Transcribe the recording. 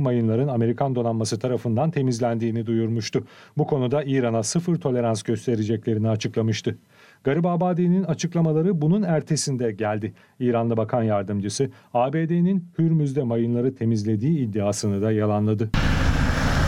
mayınların Amerikan donanması tarafından temizlendiğini duyurmuştu. Bu konuda İran'a sıfır tolerans göstereceklerini açıklamıştı. Garibabadi'nin açıklamaları bunun ertesinde geldi. İranlı Bakan Yardımcısı ABD'nin Hürmüz'de mayınları temizlediği iddiasını da yalanladı.